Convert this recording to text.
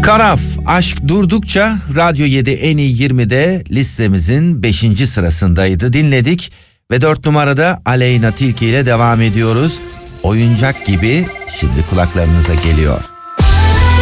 Karaf, aşk durdukça Radyo 7 en iyi 20'de listemizin 5. sırasındaydı, dinledik ve 4 numarada Aleyna Tilki ile devam ediyoruz. Oyuncak gibi şimdi kulaklarınıza geliyor.